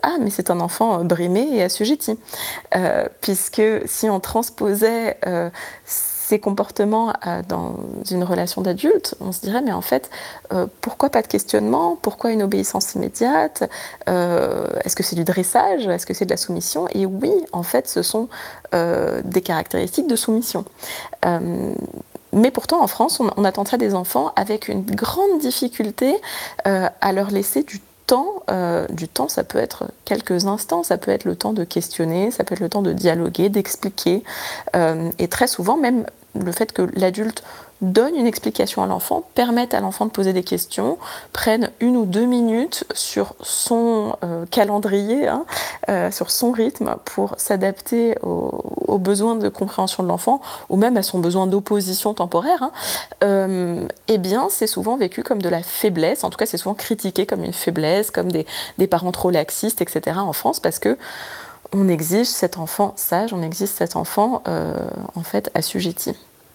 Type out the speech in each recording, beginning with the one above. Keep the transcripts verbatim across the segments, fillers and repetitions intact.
ah, mais c'est un enfant brimé et assujetti. Euh, puisque si on transposait euh, ces comportements euh, dans une relation d'adulte, on se dirait, mais en fait, euh, pourquoi pas de questionnement? Pourquoi une obéissance immédiate? euh, Est-ce que c'est du dressage? Est-ce que c'est de la soumission? Et oui, en fait, ce sont euh, des caractéristiques de soumission. Euh, mais pourtant, en France, on, on attend ça des enfants avec une grande difficulté euh, à leur laisser du temps. Euh, du temps, ça peut être quelques instants, ça peut être le temps de questionner, ça peut être le temps de dialoguer, d'expliquer. Euh, et très souvent, même le fait que l'adulte donne une explication à l'enfant, permette à l'enfant de poser des questions, prenne une ou deux minutes sur son euh, calendrier, hein, euh, sur son rythme, pour s'adapter aux, aux besoins de compréhension de l'enfant, ou même à son besoin d'opposition temporaire, hein, euh, eh bien, c'est souvent vécu comme de la faiblesse, en tout cas, c'est souvent critiqué comme une faiblesse, comme des, des parents trop laxistes, et cetera en France, parce que on exige cet enfant sage, on exige cet enfant, euh, en fait, assujetti.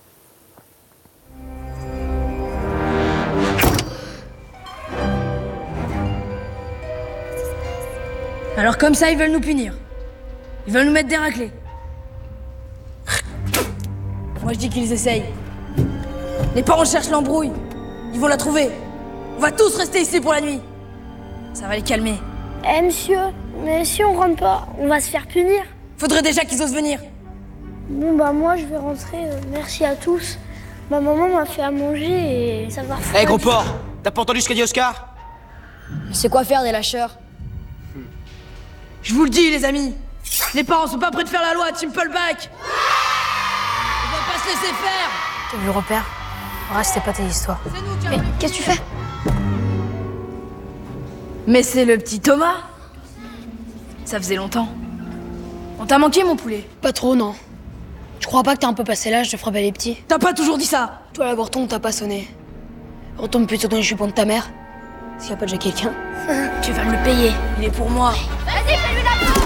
Alors comme ça, ils veulent nous punir. Ils veulent nous mettre des raclés. Moi, je dis qu'ils essayent. Les parents cherchent l'embrouille. Ils vont la trouver. On va tous rester ici pour la nuit. Ça va les calmer. Eh, monsieur, mais si on rentre pas, on va se faire punir. Faudrait déjà qu'ils osent venir. Bon, bah moi, je vais rentrer. Euh, merci à tous. Ma maman m'a fait à manger et ça va refroidir. Hé, hey, gros porc, t'as pas entendu ce qu'a dit Oscar? Mais c'est quoi faire des lâcheurs? Je vous le dis, les amis. Les parents sont pas prêts de faire la loi, Timpleback. On va pas se laisser faire. T'as vu le repère? Reste, c'est pas tes histoires. C'est nous qui Mais avons- qu'est-ce que tu fais? Mais c'est le petit Thomas. Ça faisait longtemps. On t'a manqué, mon poulet? Pas trop, non. Je crois pas que t'as un peu passé l'âge de frapper les petits. T'as pas toujours dit ça. Toi, l'avorton, t'as pas sonné. Retombe plutôt dans les jupons de ta mère. S'il y a pas déjà quelqu'un. Tu vas me le payer. Il est pour moi. Vas-y, fais-lui la peau.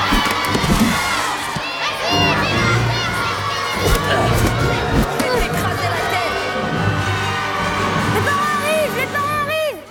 Écraser la tête. Les parents arrivent, les parents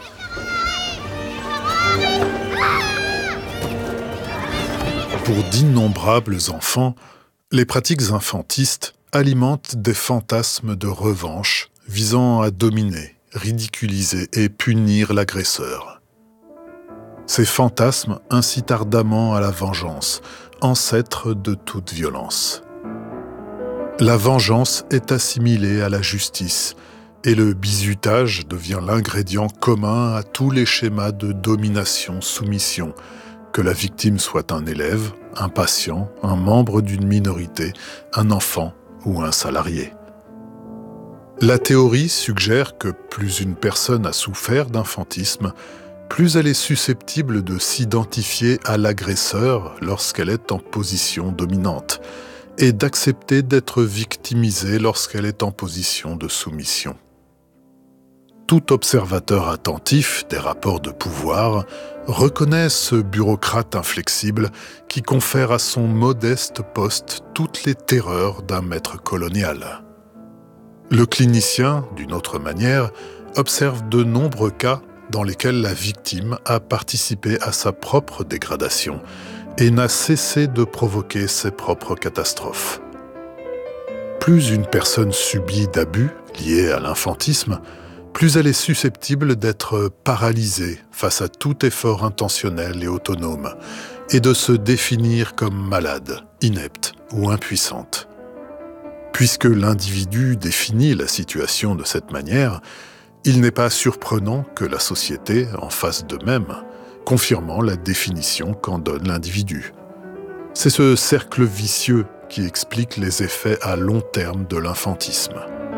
arrivent. Pour d'innombrables enfants, les pratiques infantistes alimentent des fantasmes de revanche visant à dominer, ridiculiser et punir l'agresseur. Ces fantasmes incitent ardemment à la vengeance, ancêtre de toute violence. La vengeance est assimilée à la justice et le bizutage devient l'ingrédient commun à tous les schémas de domination-soumission, que la victime soit un élève, un patient, un membre d'une minorité, un enfant ou un salarié. La théorie suggère que plus une personne a souffert d'infantisme, plus elle est susceptible de s'identifier à l'agresseur lorsqu'elle est en position dominante, et d'accepter d'être victimisée lorsqu'elle est en position de soumission. Tout observateur attentif des rapports de pouvoir reconnaît ce bureaucrate inflexible qui confère à son modeste poste toutes les terreurs d'un maître colonial. Le clinicien, d'une autre manière, observe de nombreux cas dans lesquels la victime a participé à sa propre dégradation et n'a cessé de provoquer ses propres catastrophes. Plus une personne subit d'abus liés à l'infantisme, plus elle est susceptible d'être paralysée face à tout effort intentionnel et autonome, et de se définir comme malade, inepte ou impuissante. Puisque l'individu définit la situation de cette manière, il n'est pas surprenant que la société en fasse de même, confirmant la définition qu'en donne l'individu. C'est ce cercle vicieux qui explique les effets à long terme de l'infantisme.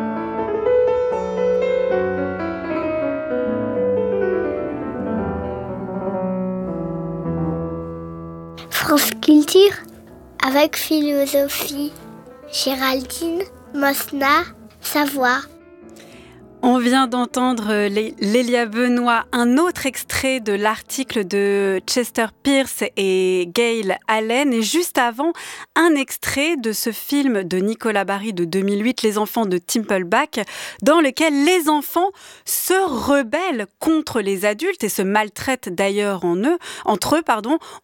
France Culture avec philosophie. Géraldine Mosna, Savoie. On vient d'entendre Lélia Benoît, un autre extrait de l'article de Chester Pierce et Gail Allen, et juste avant, un extrait de ce film de Nicolas Barry de deux mille huit, Les enfants de Timpleback, dans lequel les enfants se rebellent contre les adultes et se maltraitent d'ailleurs en eux, entre eux. Pardon.